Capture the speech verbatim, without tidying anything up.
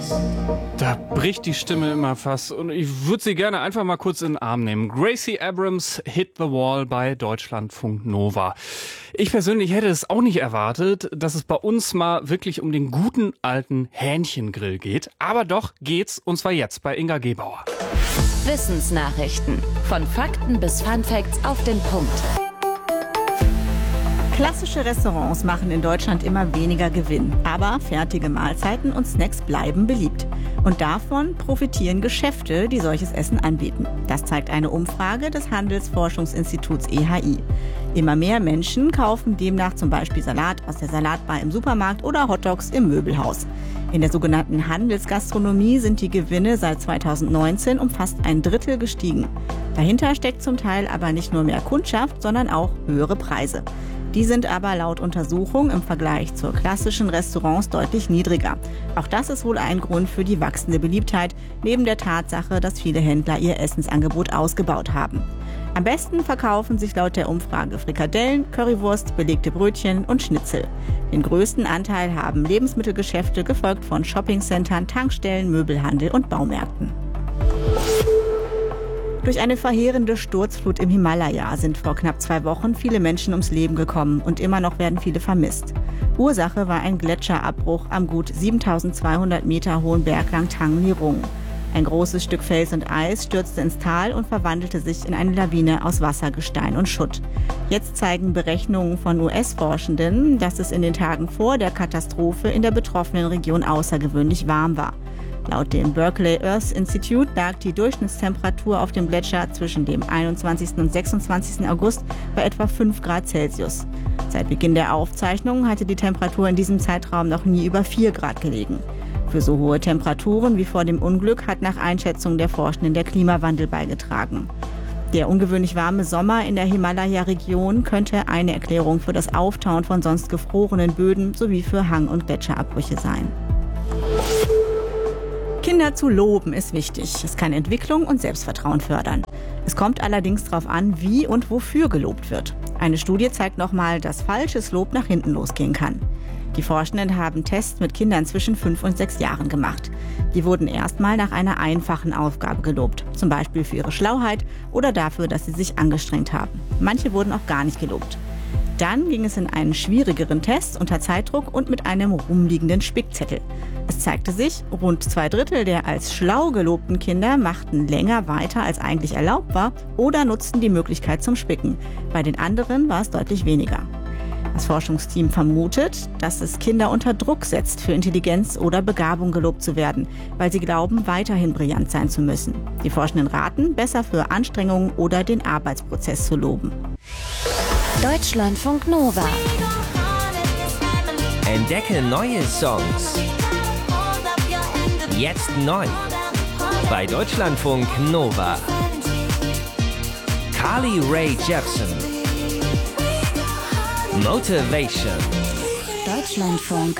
Da bricht die Stimme immer fast und ich würde sie gerne einfach mal kurz in den Arm nehmen. Gracie Abrams, Hit the Wall bei Deutschlandfunk Nova. Ich persönlich hätte es auch nicht erwartet, dass es bei uns mal wirklich um den guten alten Hähnchengrill geht. Aber doch geht's, und zwar jetzt bei Inga Gebauer. Wissensnachrichten. Von Fakten bis Funfacts auf den Punkt. Klassische Restaurants machen in Deutschland immer weniger Gewinn. Aber fertige Mahlzeiten und Snacks bleiben beliebt. Und davon profitieren Geschäfte, die solches Essen anbieten. Das zeigt eine Umfrage des Handelsforschungsinstituts E H I. Immer mehr Menschen kaufen demnach zum Beispiel Salat aus der Salatbar im Supermarkt oder Hotdogs im Möbelhaus. In der sogenannten Handelsgastronomie sind die Gewinne seit zweitausendneunzehn um fast ein Drittel gestiegen. Dahinter steckt zum Teil aber nicht nur mehr Kundschaft, sondern auch höhere Preise. Die sind aber laut Untersuchung im Vergleich zu klassischen Restaurants deutlich niedriger. Auch das ist wohl ein Grund für die wachsende Beliebtheit, neben der Tatsache, dass viele Händler ihr Essensangebot ausgebaut haben. Am besten verkaufen sich laut der Umfrage Frikadellen, Currywurst, belegte Brötchen und Schnitzel. Den größten Anteil haben Lebensmittelgeschäfte, gefolgt von Shoppingcentern, Tankstellen, Möbelhandel und Baumärkten. Durch eine verheerende Sturzflut im Himalaya sind vor knapp zwei Wochen viele Menschen ums Leben gekommen und immer noch werden viele vermisst. Ursache war ein Gletscherabbruch am gut siebentausendzweihundert Meter hohen Berg Langtang Lirung. Ein großes Stück Fels und Eis stürzte ins Tal und verwandelte sich in eine Lawine aus Wasser, Gestein und Schutt. Jetzt zeigen Berechnungen von U S-Forschenden, dass es in den Tagen vor der Katastrophe in der betroffenen Region außergewöhnlich warm war. Laut dem Berkeley Earth Institute lag die Durchschnittstemperatur auf dem Gletscher zwischen dem einundzwanzigsten und sechsundzwanzigsten August bei etwa fünf Grad Celsius. Seit Beginn der Aufzeichnungen hatte die Temperatur in diesem Zeitraum noch nie über vier Grad gelegen. Für so hohe Temperaturen wie vor dem Unglück hat nach Einschätzung der Forschenden der Klimawandel beigetragen. Der ungewöhnlich warme Sommer in der Himalaya-Region könnte eine Erklärung für das Auftauen von sonst gefrorenen Böden sowie für Hang- und Gletscherabbrüche sein. Kinder zu loben ist wichtig. Es kann Entwicklung und Selbstvertrauen fördern. Es kommt allerdings darauf an, wie und wofür gelobt wird. Eine Studie zeigt nochmal, dass falsches Lob nach hinten losgehen kann. Die Forschenden haben Tests mit Kindern zwischen fünf und sechs Jahren gemacht. Die wurden erstmal nach einer einfachen Aufgabe gelobt, zum Beispiel für ihre Schlauheit oder dafür, dass sie sich angestrengt haben. Manche wurden auch gar nicht gelobt. Dann ging es in einen schwierigeren Test unter Zeitdruck und mit einem rumliegenden Spickzettel. Es zeigte sich, rund zwei Drittel der als schlau gelobten Kinder machten länger weiter, als eigentlich erlaubt war, oder nutzten die Möglichkeit zum Spicken. Bei den anderen war es deutlich weniger. Das Forschungsteam vermutet, dass es Kinder unter Druck setzt, für Intelligenz oder Begabung gelobt zu werden, weil sie glauben, weiterhin brillant sein zu müssen. Die Forschenden raten, besser für Anstrengungen oder den Arbeitsprozess zu loben. Deutschlandfunk Nova. Entdecke neue Songs. Jetzt neu. Bei Deutschlandfunk Nova. Carly Rae Jepsen. Motivation. Deutschlandfunk